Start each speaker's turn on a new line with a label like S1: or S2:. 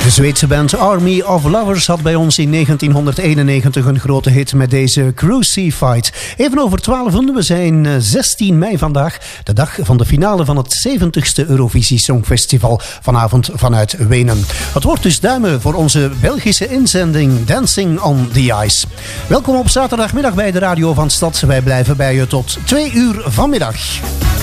S1: De Zweedse band Army of Lovers had bij ons in 1991 een grote hit met deze Cruise Fight. Even over 12 uur, we zijn 16 mei vandaag, de dag van de finale van het 70ste Eurovisie Songfestival, vanavond vanuit Wenen. Het wordt dus duimen voor onze Belgische inzending Dancing on the Ice. Welkom op zaterdagmiddag bij de Radio van Stad. Wij blijven bij je tot 2 uur vanmiddag.